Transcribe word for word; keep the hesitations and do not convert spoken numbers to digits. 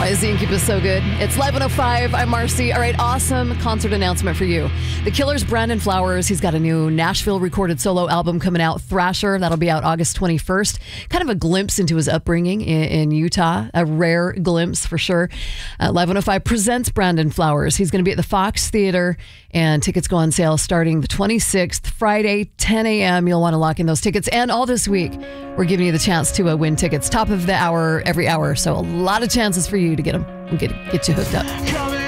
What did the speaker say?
why Z and Keep Us So Good. It's Live one oh five. I'm Marcy. All right, awesome concert announcement for you. The Killer's Brandon Flowers. He's got a new Nashville recorded solo album coming out, Thrasher. That'll be out August twenty-first. Kind of a glimpse into his upbringing in, in Utah. A rare glimpse for sure. Uh, Live one oh five presents Brandon Flowers. He's going to be at the Fox Theater, and tickets go on sale starting the twenty-sixth, Friday, ten a.m. You'll want to lock in those tickets. And all this week, we're giving you the chance to uh, win tickets. Top of the hour, every hour. So a lot of chances for you to get them and get, get you hooked up.